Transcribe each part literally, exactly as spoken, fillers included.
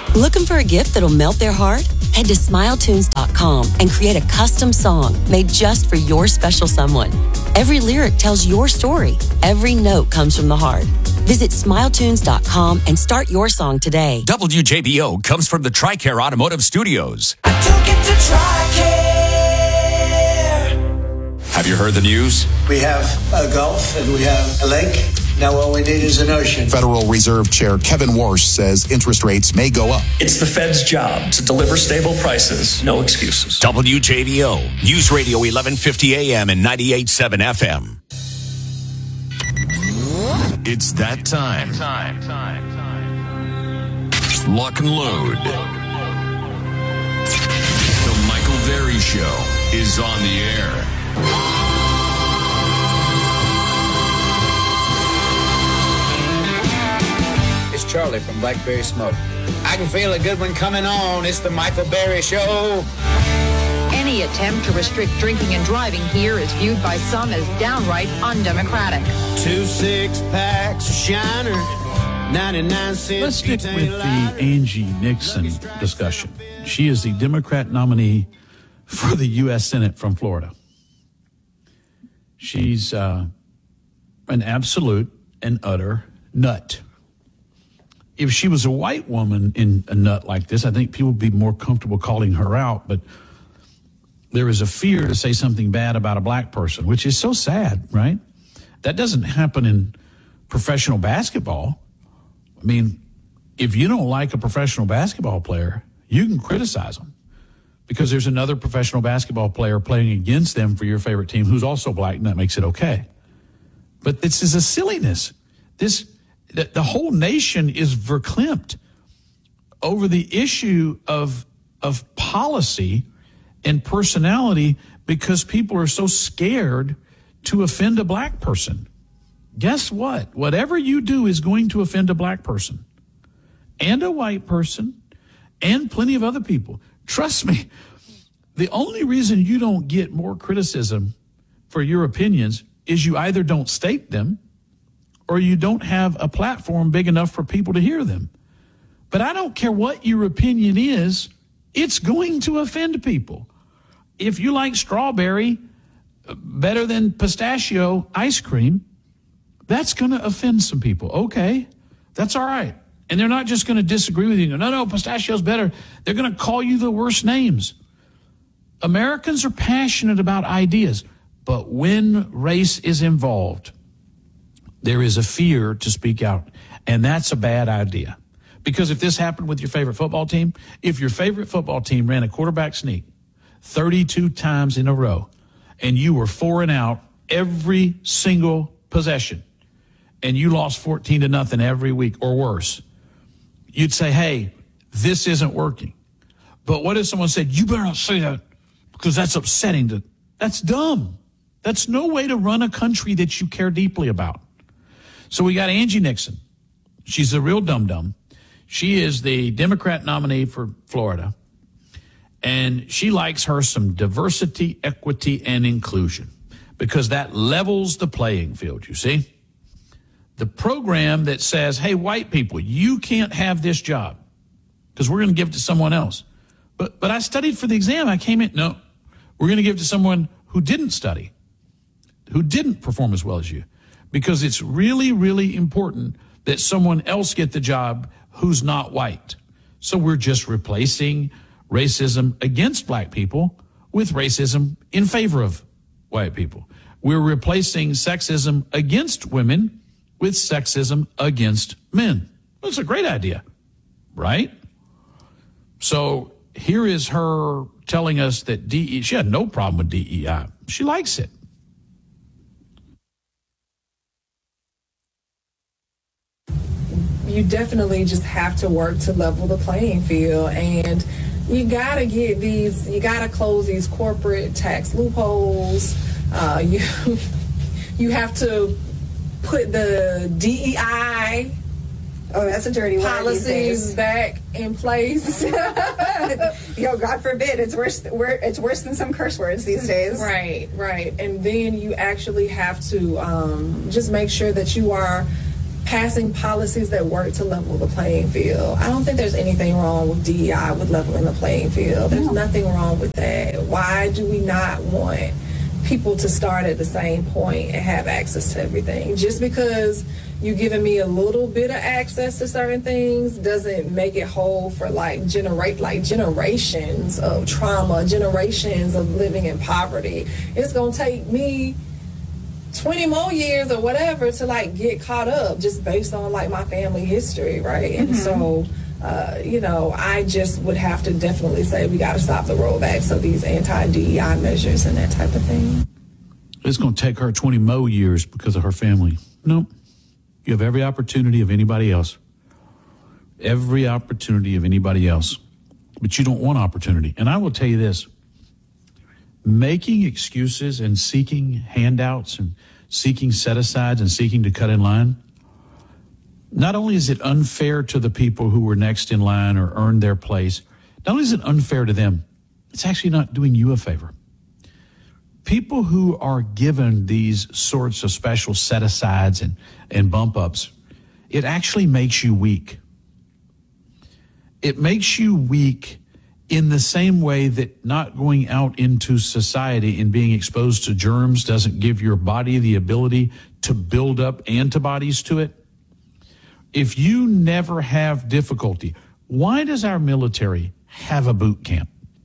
Looking for a gift that'll melt their heart? Head to smile tunes dot com and create a custom song made just for your special someone. Every lyric tells your story. Every note comes from the heart. Visit smile tunes dot com and start your song today. W J B O comes from the TRICARE Automotive Studios. I took it to TRICARE. Have you heard the news? We have a Gulf and we have a lake. Now all we need is an ocean. Federal Reserve Chair Kevin Warsh says interest rates may go up. It's the Fed's job to deliver stable prices. No excuses. W J B O, News Radio eleven fifty A M and ninety-eight point seven F M. It's that time. Time, time, time. Lock and load. The Michael Berry Show is on the air. It's Charlie from Blackberry Smoke. I can feel a good one coming on. It's the Michael Berry Show. Any attempt to restrict drinking and driving here is viewed by some as downright undemocratic. Two six packs of Shiner, ninety-nine cents. Let's stick with the Angie Nixon discussion. She is the Democrat nominee for the U S Senate from Florida. She's uh, an absolute and utter nut. If she was a white woman in a nut like this, I think people would be more comfortable calling her out. But there is a fear to say something bad about a black person, which is so sad, right? That doesn't happen in professional basketball. I mean, if you don't like a professional basketball player, you can criticize them because there's another professional basketball player playing against them for your favorite team who's also black, and that makes it okay. But this is a silliness. This the, the whole nation is verklempt over the issue of of policy and personality because people are so scared to offend a black person. Guess what? Whatever you do is going to offend a black person and a white person and plenty of other people. Trust me, the only reason you don't get more criticism for your opinions is you either don't state them or you don't have a platform big enough for people to hear them. But I don't care what your opinion is, it's going to offend people. If you like strawberry better than pistachio ice cream, that's going to offend some people. Okay, that's all right. And they're not just going to disagree with you. No, no, pistachio's better. They're going to call you the worst names. Americans are passionate about ideas, but when race is involved, there is a fear to speak out. And that's a bad idea. Because if this happened with your favorite football team, if your favorite football team ran a quarterback sneak thirty-two times in a row, and you were four and out every single possession, and you lost fourteen to nothing every week or worse, you'd say, hey, this isn't working. But what if someone said, you better not say that because that's upsetting. To, that's dumb. That's no way to run a country that you care deeply about. So we got Angie Nixon. She's a real dum-dum. She is the Democrat nominee for Florida. And she likes her some diversity, equity, and inclusion because that levels the playing field, you see? The program that says, hey, white people, you can't have this job because we're going to give it to someone else. But but I studied for the exam. I came in, no, we're going to give it to someone who didn't study, who didn't perform as well as you, because it's really, really important that someone else get the job who's not white. So we're just replacing racism against black people with racism in favor of white people. We're replacing sexism against women with sexism against men. That's a great idea, right? So here is her telling us that D E, she had no problem with D E I. She likes it. You definitely just have to work to level the playing field, and you gotta get these, you gotta close these corporate tax loopholes. Uh, you you have to put the D E I oh, that's a dirty word policies back in place. Yo, God forbid, it's worse. It's worse than some curse words these days. Right, right, and then you actually have to um, just make sure that you are passing policies that work to level the playing field. I don't think there's anything wrong with D E I, with leveling the playing field. There's nothing wrong with that. Why do we not want people to start at the same point and have access to everything? Just because you giving me a little bit of access to certain things doesn't make it whole for like generate like generations of trauma, generations of living in poverty. It's gonna take me twenty more years or whatever to like get caught up just based on like my family history, right? And mm-hmm. so uh, you know, I just would have to definitely say we got to stop the rollbacks of these anti-D E I measures and that type of thing. It's going to take her twenty more years because of her family. Nope. You have every opportunity of anybody else. Every opportunity of anybody else. But you don't want opportunity. And I will tell you this. Making excuses and seeking handouts and seeking set-asides and seeking to cut in line, not only is it unfair to the people who were next in line or earned their place, not only is it unfair to them, it's actually not doing you a favor. People who are given these sorts of special set-asides and, and bump-ups, it actually makes you weak. It makes you weak in the same way that not going out into society and being exposed to germs doesn't give your body the ability to build up antibodies to it. If you never have difficulty, why does our military have a boot camp?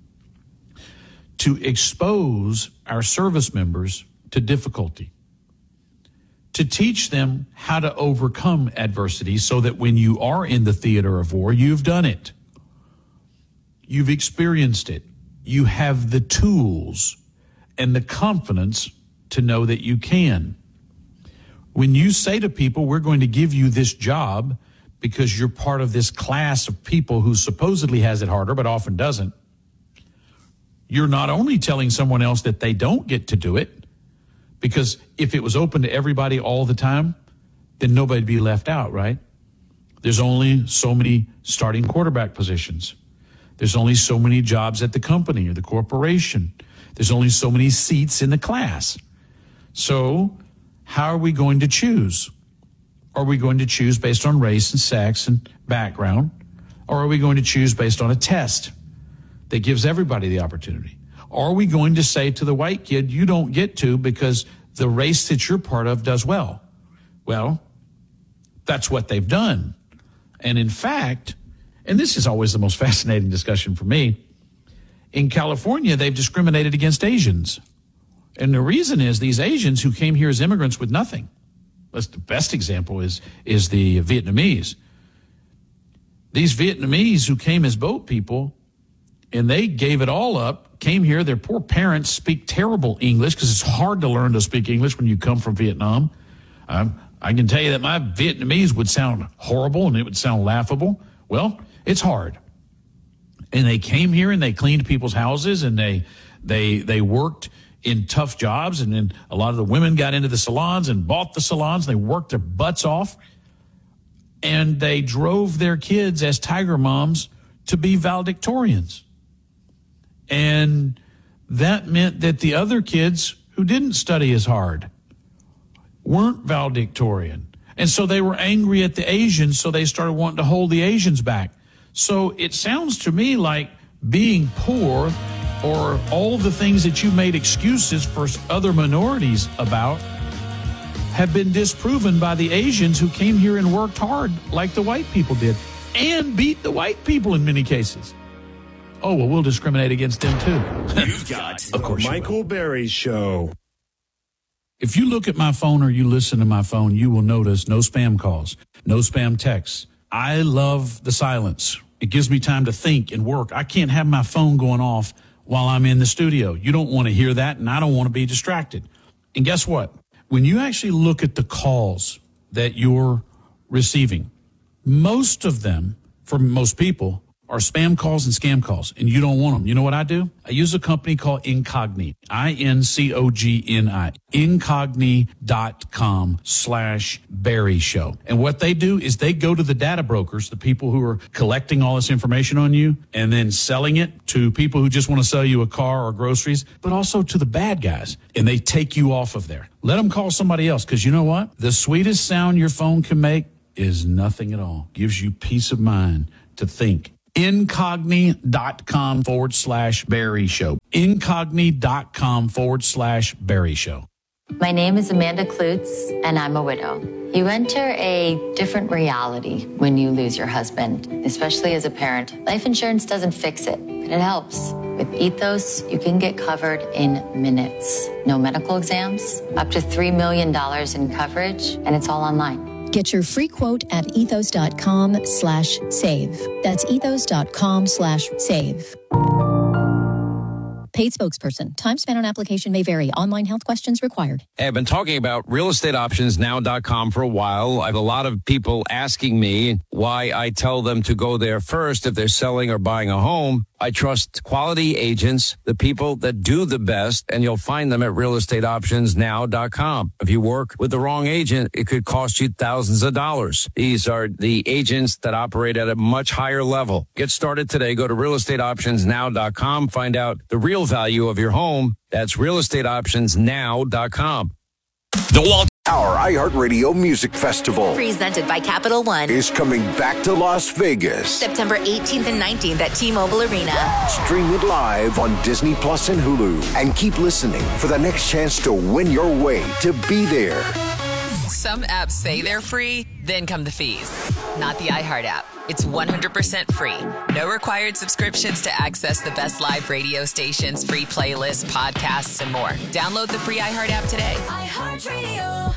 To expose our service members to difficulty, to teach them how to overcome adversity so that when you are in the theater of war, you've done it. You've experienced it. You have the tools and the confidence to know that you can. When you say to people, we're going to give you this job because you're part of this class of people who supposedly has it harder but often doesn't, you're not only telling someone else that they don't get to do it, because if it was open to everybody all the time, then nobody'd be left out, right? There's only so many starting quarterback positions. There's only so many jobs at the company or the corporation. There's only so many seats in the class. So how are we going to choose? Are we going to choose based on race and sex and background? Or are we going to choose based on a test that gives everybody the opportunity? Are we going to say to the white kid, you don't get to because the race that you're part of does well? Well, that's what they've done. And in fact, and this is always the most fascinating discussion for me, in California, they've discriminated against Asians. And the reason is these Asians who came here as immigrants with nothing. That's the best example is, is the Vietnamese. These Vietnamese who came as boat people, and they gave it all up, came here. Their poor parents speak terrible English because it's hard to learn to speak English when you come from Vietnam. Um, I can tell you that my Vietnamese would sound horrible and it would sound laughable. Well, it's hard. And they came here and they cleaned people's houses and they they they worked in tough jobs. And then a lot of the women got into the salons and bought the salons. They worked their butts off. And they drove their kids as tiger moms to be valedictorians. And that meant that the other kids who didn't study as hard weren't valedictorian. And so they were angry at the Asians, so they started wanting to hold the Asians back. So it sounds to me like being poor or all the things that you made excuses for other minorities about have been disproven by the Asians who came here and worked hard like the white people did and beat the white people in many cases. Oh, well, we'll discriminate against them too. You've got of course the Michael Berry Show. If you look at my phone or you listen to my phone, you will notice no spam calls, no spam texts. I love the silence. It gives me time to think and work. I can't have my phone going off while I'm in the studio. You don't want to hear that, and I don't want to be distracted. And guess what? When you actually look at the calls that you're receiving, most of them, for most people, are spam calls and scam calls, and you don't want them. You know what I do? I use a company called Incogni, I N C O G N I, incogni.com slash Barry Show. And what they do is they go to the data brokers, the people who are collecting all this information on you, and then selling it to people who just want to sell you a car or groceries, but also to the bad guys, and they take you off of there. Let them call somebody else, because you know what? The sweetest sound your phone can make is nothing at all. Gives you peace of mind to think. Incogni.com forward slash Barry Show. Incogni.com forward slash Barry Show. My name is Amanda Klutz, and I'm a widow. You enter a different reality when you lose your husband, especially as a parent. Life insurance doesn't fix it, but it helps. With Ethos, you can get covered in minutes. No medical exams, up to three million dollars in coverage, and it's all online. Get your free quote at ethos.com slash save. That's ethos.com slash save. Paid spokesperson. Time spent on application may vary. Online health questions required. Hey, I've been talking about real estate options now dot com for a while. I have a lot of people asking me why I tell them to go there first if they're selling or buying a home. I trust quality agents, the people that do the best, and you'll find them at real estate options now dot com. If you work with the wrong agent, it could cost you thousands of dollars. These are the agents that operate at a much higher level. Get started today. Go to real estate options now dot com. Find out the real value of your home. That's real estate options now dot com. The Walt. Our iHeartRadio Music Festival, presented by Capital One, is coming back to Las Vegas. September eighteenth and nineteenth at T-Mobile Arena. Stream it live on Disney Plus and Hulu. And keep listening for the next chance to win your way to be there. Some apps say they're free, then come the fees. Not the iHeart app. It's one hundred percent free. No required subscriptions to access the best live radio stations, free playlists, podcasts, and more. Download the free iHeart app today. iHeartRadio.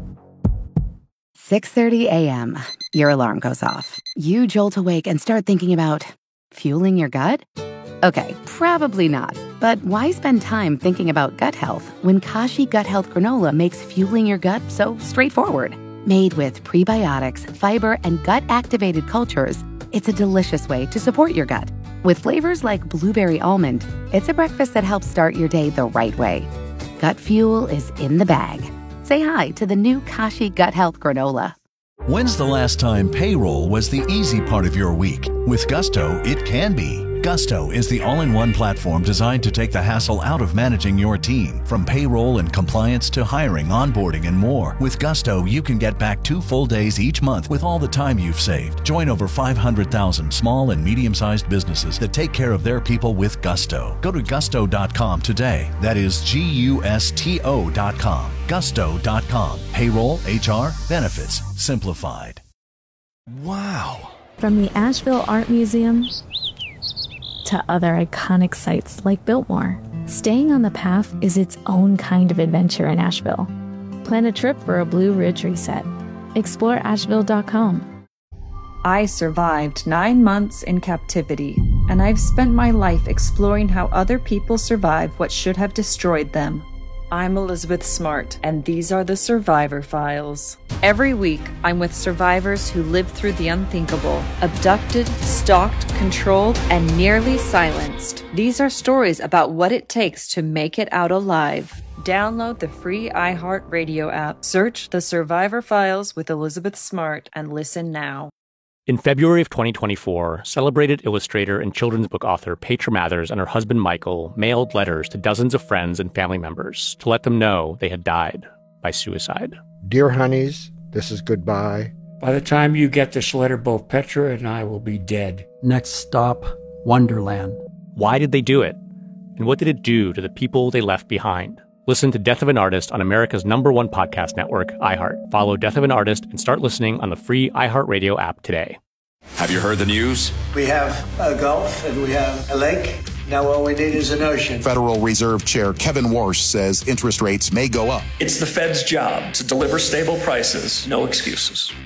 six thirty a.m. Your alarm goes off. You jolt awake and start thinking about fueling your gut? Okay, probably not. But why spend time thinking about gut health when Kashi Gut Health Granola makes fueling your gut so straightforward? Made with prebiotics, fiber, and gut-activated cultures, it's a delicious way to support your gut. With flavors like blueberry almond, it's a breakfast that helps start your day the right way. Gut fuel is in the bag. Say hi to the new Kashi Gut Health Granola. When's the last time payroll was the easy part of your week? With Gusto, it can be. Gusto is the all-in-one platform designed to take the hassle out of managing your team. From payroll and compliance to hiring, onboarding, and more. With Gusto, you can get back two full days each month with all the time you've saved. Join over five hundred thousand small and medium-sized businesses that take care of their people with Gusto. Go to gusto dot com today. That is G U S T O dot com. gusto dot com. Payroll, H R, benefits, simplified. Wow. From the Asheville Art Museum to other iconic sites like Biltmore, staying on the path is its own kind of adventure in Asheville. Plan a trip for a Blue Ridge reset. Explore asheville dot com. I survived nine months in captivity, and I've spent my life exploring how other people survive what should have destroyed them. I'm Elizabeth Smart, and these are the Survivor Files. Every week, I'm with survivors who lived through the unthinkable, abducted, stalked, controlled, and nearly silenced. These are stories about what it takes to make it out alive. Download the free iHeartRadio app, search The Survivor Files with Elizabeth Smart, and listen now. In February of twenty twenty-four, celebrated illustrator and children's book author Petra Mathers and her husband Michael mailed letters to dozens of friends and family members to let them know they had died by suicide. Dear honeys, this is goodbye. By the time you get this letter, both Petra and I will be dead. Next stop, Wonderland. Why did they do it? And what did it do to the people they left behind? Listen to Death of an Artist on America's number one podcast network, iHeart. Follow Death of an Artist and start listening on the free iHeartRadio app today. Have you heard the news? We have a Gulf and we have a lake. Now all we need is an ocean. Federal Reserve Chair Kevin Warsh says interest rates may go up. It's the Fed's job to deliver stable prices, no excuses.